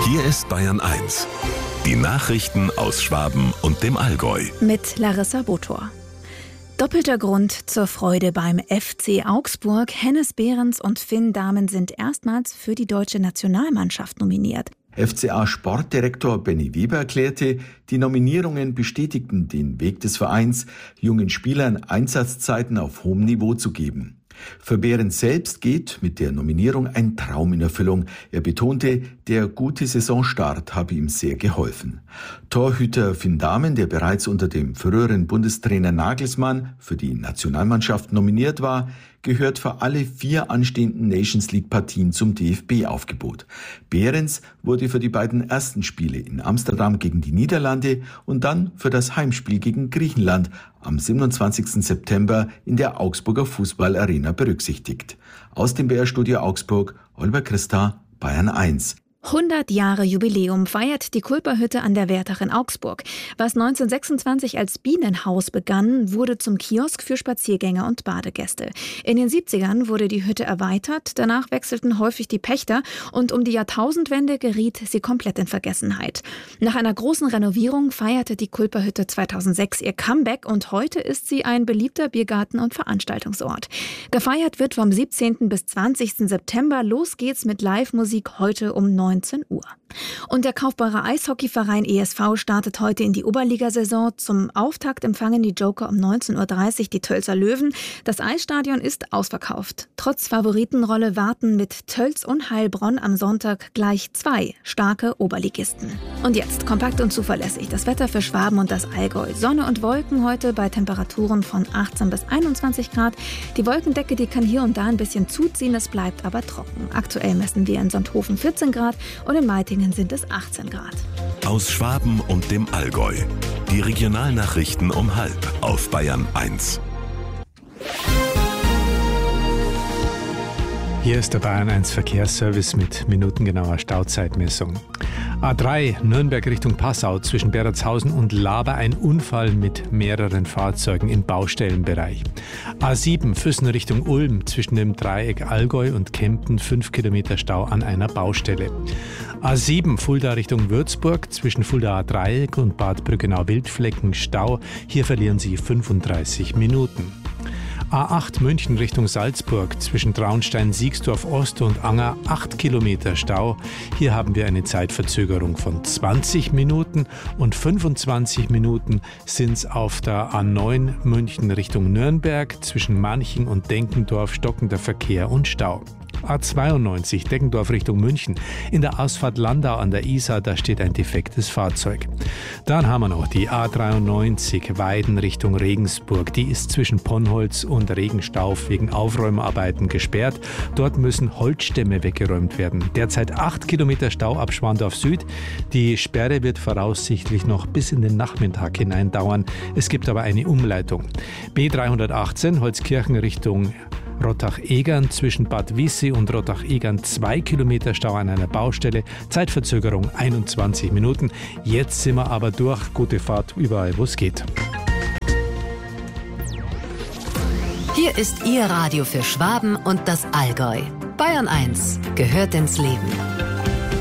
Hier ist Bayern 1. Die Nachrichten aus Schwaben und dem Allgäu. Mit Larissa Botor. Doppelter Grund zur Freude beim FC Augsburg. Hennes Behrens und Finn Dahmen sind erstmals für die deutsche Nationalmannschaft nominiert. FCA-Sportdirektor Benny Weber erklärte, die Nominierungen bestätigten den Weg des Vereins, jungen Spielern Einsatzzeiten auf hohem Niveau zu geben. Für Behrens selbst geht mit der Nominierung ein Traum in Erfüllung. Er betonte, der gute Saisonstart habe ihm sehr geholfen. Torhüter Finn Dahmen, der bereits unter dem früheren Bundestrainer Nagelsmann für die Nationalmannschaft nominiert war, gehört für alle 4 anstehenden Nations-League-Partien zum DFB-Aufgebot. Behrens wurde für die beiden ersten Spiele in Amsterdam gegen die Niederlande und dann für das Heimspiel gegen Griechenland am 27. September in der Augsburger Fußballarena berücksichtigt. Aus dem BR-Studio Augsburg, Oliver Christa, Bayern 1. 100 Jahre Jubiläum feiert die Kulperhütte an der Wertach in Augsburg. Was 1926 als Bienenhaus begann, wurde zum Kiosk für Spaziergänger und Badegäste. In den 70ern wurde die Hütte erweitert, danach wechselten häufig die Pächter und um die Jahrtausendwende geriet sie komplett in Vergessenheit. Nach einer großen Renovierung feierte die Kulperhütte 2006 ihr Comeback und heute ist sie ein beliebter Biergarten und Veranstaltungsort. Gefeiert wird vom 17. bis 20. September. Los geht's mit Live-Musik heute um 19 Uhr. Und der Kaufbeurer Eishockeyverein ESV startet heute in die Oberligasaison. Zum Auftakt empfangen die Joker um 19.30 Uhr die Tölzer Löwen. Das Eisstadion ist ausverkauft. Trotz Favoritenrolle warten mit Tölz und Heilbronn am Sonntag gleich 2 starke Oberligisten. Und jetzt kompakt und zuverlässig das Wetter für Schwaben und das Allgäu. Sonne und Wolken heute bei Temperaturen von 18 bis 21 Grad. Die Wolkendecke, die kann hier und da ein bisschen zuziehen, es bleibt aber trocken. Aktuell messen wir in Sonthofen 14 Grad und in Meitingen sind es 18 Grad. Aus Schwaben und dem Allgäu. Die Regionalnachrichten um 12:30 auf Bayern 1. Hier ist der Bayern 1 Verkehrsservice mit minutengenauer Stauzeitmessung. A3 Nürnberg Richtung Passau zwischen Beratshausen und Laber ein Unfall mit mehreren Fahrzeugen im Baustellenbereich. A7 Füssen Richtung Ulm zwischen dem Dreieck Allgäu und Kempten 5 Kilometer Stau an einer Baustelle. A7 Fulda Richtung Würzburg zwischen Fuldaer Dreieck und Bad Brückenau-Wildflecken Stau. Hier verlieren Sie 35 Minuten. A8 München Richtung Salzburg zwischen Traunstein, Siegsdorf Ost und Anger 8 Kilometer Stau. Hier haben wir eine Zeitverzögerung von 20 Minuten und 25 Minuten sind es auf der A9 München Richtung Nürnberg zwischen Manching und Denkendorf stockender Verkehr und Stau. A92 Deckendorf Richtung München. In der Ausfahrt Landau an der Isar, da steht ein defektes Fahrzeug. Dann haben wir noch die A93 Weiden Richtung Regensburg. Die ist zwischen Ponnholz und Regenstauf wegen Aufräumarbeiten gesperrt. Dort müssen Holzstämme weggeräumt werden. Derzeit 8 Kilometer Stau ab Schwandorf Süd. Die Sperre wird voraussichtlich noch bis in den Nachmittag hinein dauern. Es gibt aber eine Umleitung. B318 Holzkirchen Richtung Rottach-Egern zwischen Bad Wiessee und Rottach-Egern 2 Kilometer Stau an einer Baustelle. Zeitverzögerung 21 Minuten. Jetzt sind wir aber durch. Gute Fahrt überall, wo es geht. Hier ist Ihr Radio für Schwaben und das Allgäu. Bayern 1 gehört ins Leben.